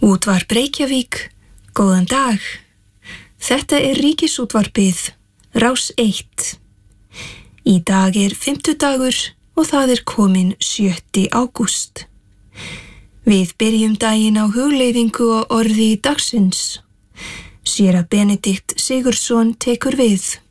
Útvarp Reykjavík, góðan dag. Þetta Ríkisútvarpið, Rás 1. Í dag fimmtudagur og það kominn 7. ágúst. Við byrjum daginn á hugleiðingu og orði dagsins. Séra Benedikt Sigurðsson tekur við.